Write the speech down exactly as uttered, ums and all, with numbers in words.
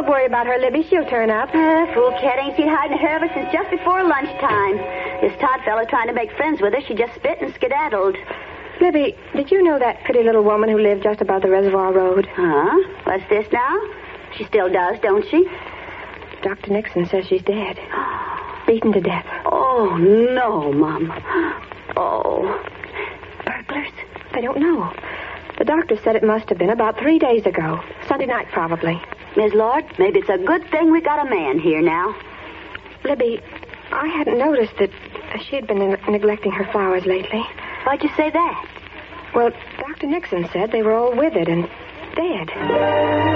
Don't worry about her, Libby. She'll turn up. Uh, fool cat ain't seen hiding her ever since just before lunchtime. This Todd fellow trying to make friends with her, she just spit and skedaddled. Libby, did you know that pretty little woman who lived just above the Reservoir Road? Huh? What's this now? She still does, don't she? Doctor Nixon says she's dead. Beaten to death. Oh, no, Mom. Oh. Burglars? I don't know. The doctor said it must have been about three days ago. Sunday night, probably. Miss Lord, maybe it's a good thing we got a man here now. Libby, I hadn't noticed that she had been ne- neglecting her flowers lately. Why'd you say that? Well, Doctor Nixon said they were all withered and dead.